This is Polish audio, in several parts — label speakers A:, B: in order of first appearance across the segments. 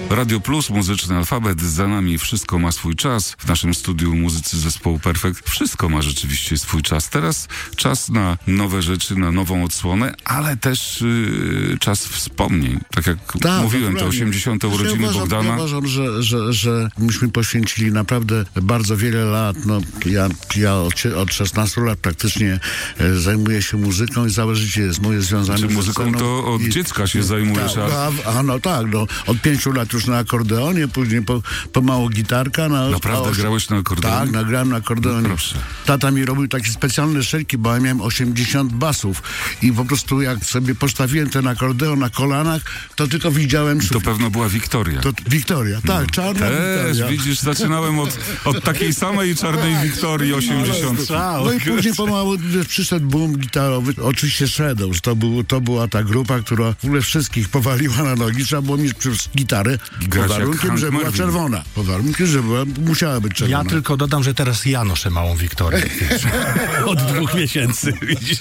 A: Radio Plus, Muzyczny Alfabet, za nami Wszystko ma swój czas. W naszym studiu muzycy zespołu Perfekt. Wszystko ma rzeczywiście swój czas. Teraz czas na nowe rzeczy, na nową odsłonę, ale też czas wspomnień. Tak jak mówiłem, te 80. urodziny Bogdana.
B: Ja uważam, że myśmy poświęcili naprawdę bardzo wiele lat. No, ja od 16 lat praktycznie zajmuję się muzyką i całe życie jest moje związane z
A: muzyką. To od dziecka się zajmujesz.
B: Od 5 lat już na akordeonie, później pomału gitarka.
A: Naprawdę grałeś na akordeonie?
B: Tak, nagrałem na akordeonie.
A: No proszę.
B: Tata mi robił takie specjalne szelki, bo ja miałem 80 basów i po prostu jak sobie postawiłem ten akordeon na kolanach, to tylko widziałem...
A: To pewno była Wiktoria.
B: To Wiktoria, tak, czarna Wiktoria.
A: Widzisz, zaczynałem od takiej samej czarnej Wiktorii 80.
B: No i później pomału przyszedł boom gitarowy. Oczywiście Shadows, to była ta grupa, która w ogóle wszystkich powaliła na nogi. Trzeba było mieć gitarę pod warunkiem, że była czerwona. Pod warunkiem, że musiała być czerwona.
C: Ja tylko dodam, że teraz ja noszę małą Wiktorię. Od 2 miesięcy, widzisz.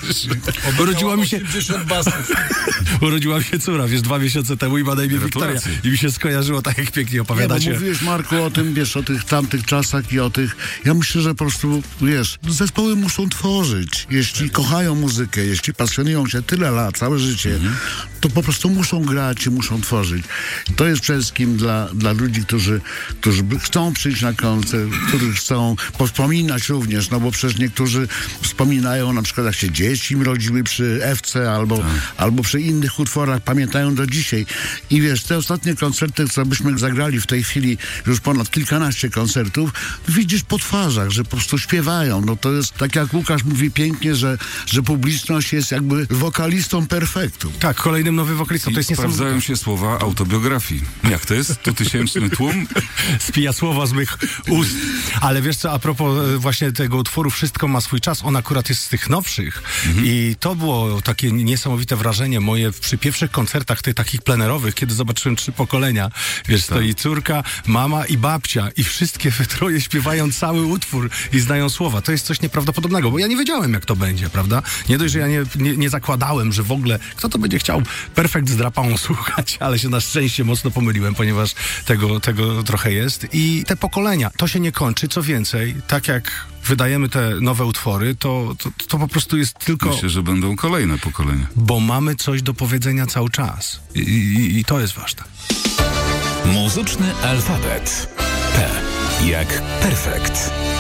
C: Urodziła mi się córa, 2 miesiące temu i ma na imię Wiktoria. I mi się skojarzyło tak, jak pięknie opowiadacie.
B: Mówiłeś, Marku, o tym, o tych tamtych czasach i o tych... Ja myślę, że po prostu, zespoły muszą tworzyć. Jeśli kochają muzykę, jeśli pasjonują się tyle lat, całe życie, to po prostu muszą grać i muszą tworzyć. To jest przede wszystkim dla ludzi, którzy chcą przyjść na koncert, którzy chcą powspominać również, no bo przecież niektórzy wspominają, na przykład jak się dzieci im rodziły przy Ewce albo przy innych utworach, pamiętają do dzisiaj. I te ostatnie koncerty, co byśmy zagrali w tej chwili, już ponad kilkanaście koncertów, widzisz po twarzach, że po prostu śpiewają. No to jest, tak jak Łukasz mówi pięknie, że publiczność jest jakby wokalistą perfektu.
C: Tak, kolejnym nowym wokalistą. To jest
A: sprawdzają się słowa autobiografii. Jak to jest? 100-tysięczny tłum?
C: Spija słowa z mych ust. Ale wiesz co, a propos właśnie tego utworu Wszystko ma swój czas, on akurat jest z tych nowszych. I to było takie niesamowite wrażenie moje przy pierwszych koncertach tych takich plenerowych, kiedy zobaczyłem 3 pokolenia. Stoi córka, mama i babcia i wszystkie we troje śpiewają cały utwór i znają słowa. To jest coś nieprawdopodobnego, bo ja nie wiedziałem, jak to będzie, prawda? Nie dość, że ja nie zakładałem, że w ogóle kto to będzie chciał Perfekt z drapałą słuchać, ale się na szczęście mocno pomyliłem, ponieważ tego trochę jest. I te pokolenia, to się nie kończy. Co więcej, tak jak wydajemy te nowe utwory, to po prostu jest tylko...
A: Myślę, że będą kolejne pokolenia.
C: Bo mamy coś do powiedzenia cały czas. I to jest ważne.
D: Muzyczny alfabet. P jak Perfekt.